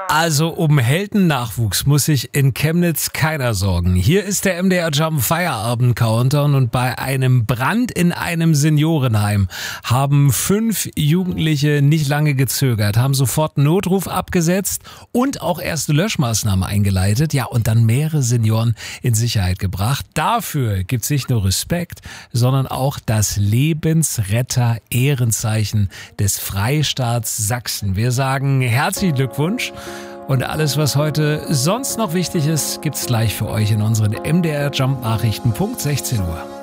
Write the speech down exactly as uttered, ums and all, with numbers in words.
Also um Heldennachwuchs muss sich in Chemnitz keiner sorgen. Hier ist der M D R Jump Feierabend Countdown und bei einem Brand in einem Seniorenheim haben fünf Jugendliche nicht lange gezögert, haben sofort einen Notruf abgesetzt und auch erste Löschmaßnahmen eingeleitet. Ja, und dann mehrere Senioren in Sicherheit gebracht. Dafür gibt's nicht nur Respekt, sondern auch das Lebensretter-Ehrenzeichen des Freistaats Sachsen. Wir sagen herzlichen Glückwunsch. Und alles, was heute sonst noch wichtig ist, gibt's gleich für euch in unseren M D R Jump Nachrichten. Punkt sechzehn Uhr.